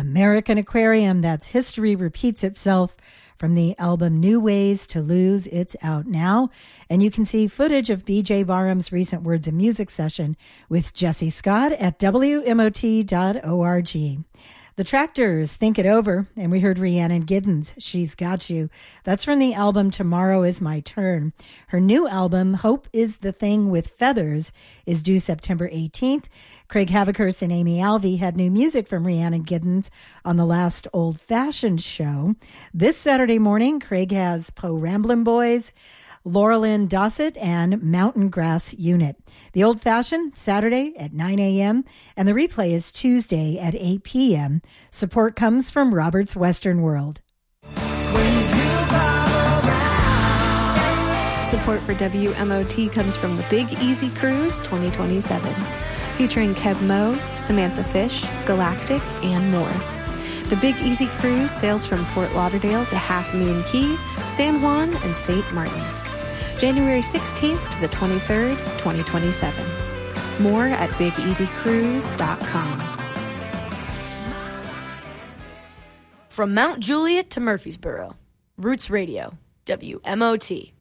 American Aquarium. That's History Repeats Itself from the album New Ways to Lose. It's out now. And you can see footage of B.J. Barham's recent Words and Music session with Jesse Scott at WMOT.org. The Tractors, Think It Over, and we heard Rhiannon Giddens, She's Got You. That's from the album Tomorrow Is My Turn. Her new album, Hope Is the Thing with Feathers, is due September 18th. Craig Havikhurst and Amy Alvey had new music from Rhiannon Giddens on the last Old Fashioned show. This Saturday morning, Craig has Poe Ramblin' Boys, Laurelyn Dossett, and Mountain Grass Unit. The Old Fashioned, Saturday at 9 a.m., and the replay is Tuesday at 8 p.m. Support comes from Robert's Western World. Support for WMOT comes from the Big Easy Cruise 2027, featuring Kev Moe, Samantha Fish, Galactic, and more. The Big Easy Cruise sails from Fort Lauderdale to Half Moon Cay, San Juan, and St. Martin. January 16th to the 23rd, 2027. More at BigEasyCruise.com. From Mount Juliet to Murfreesboro, Roots Radio, WMOT.